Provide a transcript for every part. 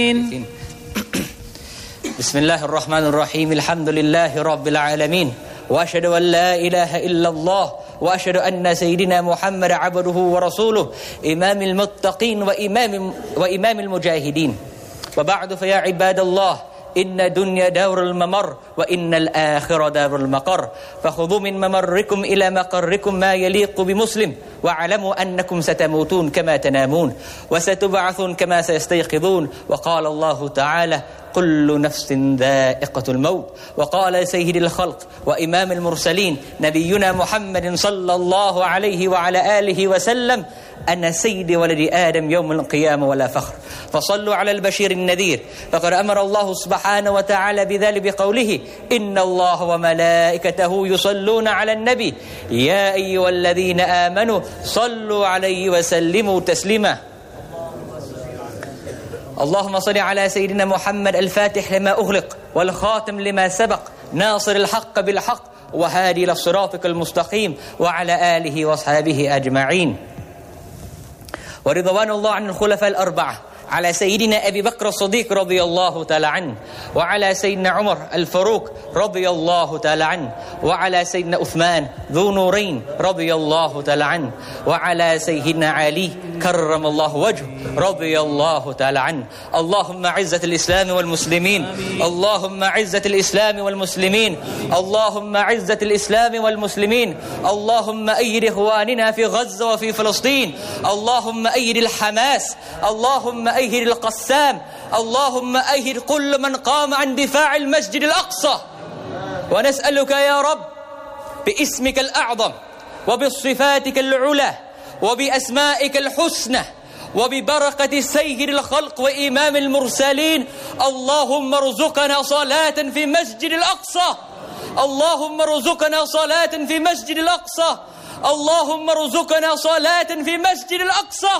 بسم الله الرحمن الرحيم الحمد لله رب العالمين وأشهد أن لا إله إلا الله وأشهد أن سيدنا محمد عبده ورسوله إمام المتقين وإمام المجاهدين وبعد فيا عباد الله إن دنيا دار الممر وإن الآخرة دار المقر فخذوا من ممركم إلى مقركم ما يليق بمسلم واعلموا أنكم ستموتون كما تنامون وستبعثون كما سيستيقظون وقال الله تعالى كل نفس ذائقة الموت وقال سيد الخلق وإمام المرسلين نبينا محمد صلى الله عليه وعلى آله وسلم أنا سيد ولد آدم يوم القيامة ولا فخر فصلوا على البشير النذير فقد أمر الله سبحانه وتعالى بذلك بقوله إن الله وملائكته يصلون على النبي يا أيها الذين آمنوا صلوا عليه وسلموا تسليما اللهم صل على سيدنا محمد الفاتح لما أغلق والخاتم لما سبق ناصر الحق بالحق وهادي إلى صراطك المستقيم وعلى آله وأصحابه أجمعين ورضوان الله عن الخلفاء الأربعة على سيدنا أبي بكر الصديق رضي الله تعالى عنه وعلى سيدنا عمر الفاروق رضي الله تعالى عنه وعلى سيدنا عثمان ذو نورين رضي الله تعالى عنه وعلى سيدنا علي كرم الله وجهه رضي الله تعالى عنه اللهم عزة الإسلام والمسلمين اللهم عزة الإسلام والمسلمين اللهم عزة الإسلام والمسلمين اللهم أيد إخواننا في غزة وفي فلسطين اللهم أيد الحماس اللهم أيد القسام اللهم أيد كل من قام عن دفاع المسجد الأقصى ونسألك يا رب باسمك الأعظم وبصفاتك العلى وبأسمائك الحسنى وببركة سيد الخلق وإمام المرسلين اللهم ارزقنا صلاة في مسجد الأقصى اللهم ارزقنا صلاة في مسجد الأقصى اللهم ارزقنا صلاة في مسجد الأقصى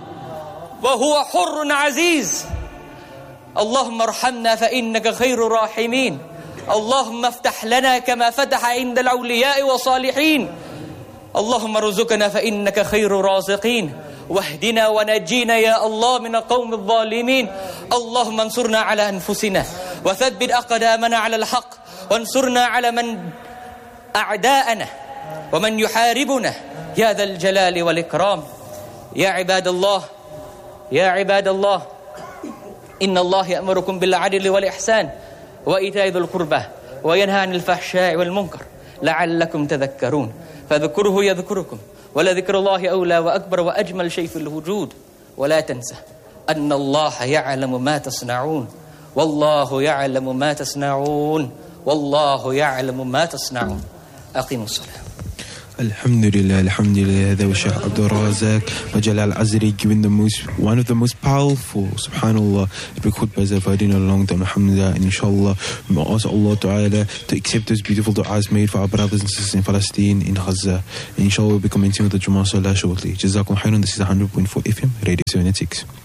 وهو حر عزيز اللهم ارحمنا فإنك خير الراحمين اللهم افتح لنا كما فتح عند الأولياء والصالحين اللهم ارزقنا فإنك خير الرازقين واهدنا ونجينا يا الله من القوم الظالمين اللهم انصرنا على أنفسنا وثبت أقدامنا على الحق وانصرنا على من أعداءنا ومن يحاربنا يا ذا الجلال والإكرام يا عباد الله يا عباد الله إن الله يأمركم بالعدل والإحسان وإيتاء ذي القربى وينهى عن الفحشاء والمنكر لعلكم تذكرون فذكره يذكركم ولذكر الله أولى وأكبر وأجمل شيء في الوجود ولا تنسى أن الله يعلم ما تصنعون والله يعلم ما تصنعون والله يعلم ما تصنعون أقيموا الصلاة. Alhamdulillah, Alhamdulillah, that was Shaykh Abdul Razak Majal Al-Azri giving one of the most powerful, subhanallah, epic khutbahs I've heard in a long time, alhamdulillah, and inshallah, we ask Allah Ta'ala to accept those beautiful du'as made for our brothers and sisters in Palestine, in Gaza, and inshallah we'll be commencing with the Jummah Salah shortly. Jazakum khairan, this is 100.4 FM, Radio 76.